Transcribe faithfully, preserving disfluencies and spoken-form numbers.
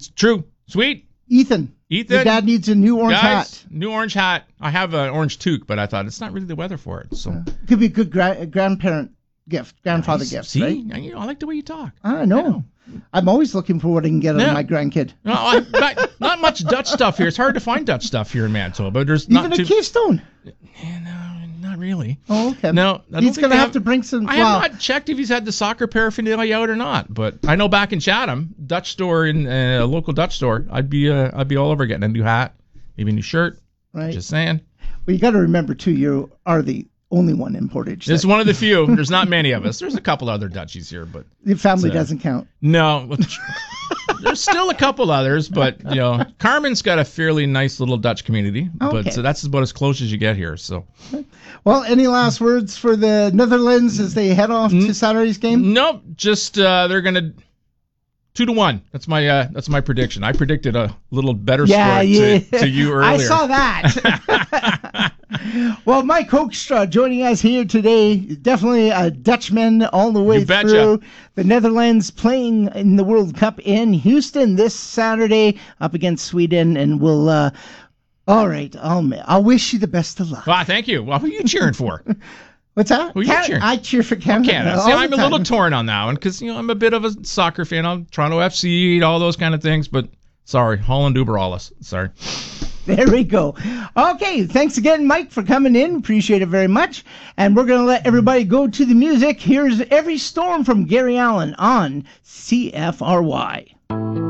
It's true. Sweet. Ethan. Ethan. Your dad needs a new orange guys, hat. New orange hat. I have an orange toque, but I thought it's not really the weather for it. So uh, could be a good gra- grandparent gift, grandfather nice. gift. See, right? I, you know, I like the way you talk. I know. Yeah. I'm always looking for what I can get out yeah. of my grandkid. No, I, not, not much Dutch stuff here. It's hard to find Dutch stuff here in Manitoba. But there's even not a too... Keystone. Yeah, no, not really. Oh, okay. No, I he's gonna have, have to bring some. I well, have not checked if he's had the soccer paraphernalia out or not. But I know back in Chatham, Dutch store in uh, a local Dutch store, I'd be uh, I'd be all over getting a new hat, maybe a new shirt. Right. Just saying. Well, you got to remember too, you are the only one in Portage. It's one of the few. There's not many of us. There's a couple other Dutchies here, but the family uh, doesn't count. No. There's still a couple others, but you know, Carmen's got a fairly nice little Dutch community, okay. but so that's about as close as you get here. So, well, any last words for the Netherlands as they head off to Saturday's game? Nope, just uh, they're gonna two to one. That's my uh, that's my prediction. I predicted a little better yeah, score yeah. To, to you earlier. I saw that. Well, Mike Hoekstra joining us here today. Definitely a Dutchman all the way you betcha. through. The Netherlands playing in the World Cup in Houston this Saturday up against Sweden, and we'll. Uh, all right, I'll I'll wish you the best of luck. Well, thank you. Well, who are you cheering for? What's that? Who are you Can- cheering? I cheer for Canada. Canada. See, I'm a little torn on that one because you know I'm a bit of a soccer fan. I'm Toronto F C, all those kind of things. But sorry, Holland Uber Alles. Sorry. There we go. Okay, thanks again, Mike, for coming in. Appreciate it very much. And we're going to let everybody go to the music. Here's Every Storm from Gary Allan on C F R Y.